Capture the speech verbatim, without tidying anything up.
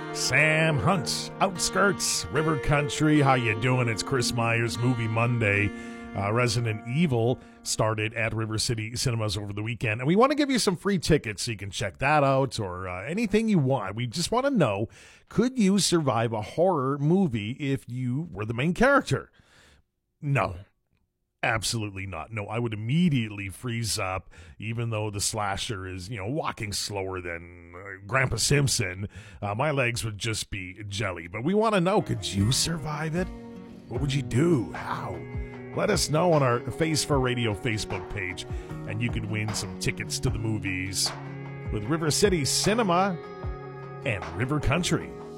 Sam Hunt, Outskirts, River Country. How you doing? It's Chris Myers, Movie Monday. Uh, Resident Evil started at River City Cinemas over the weekend, and we want to give you some free tickets so you can check that out or uh, anything you want. We just want to know, could you survive a horror movie if you were the main character? No. Absolutely not. No, I would immediately freeze up, even though the slasher is, you know, walking slower than uh, Grandpa Simpson. Uh, my legs would just be jelly. But we want to know, could you survive it? What would you do? How? Let us know on our Face for Radio Facebook page, and you could win some tickets to the movies with River City Cinema and River Country.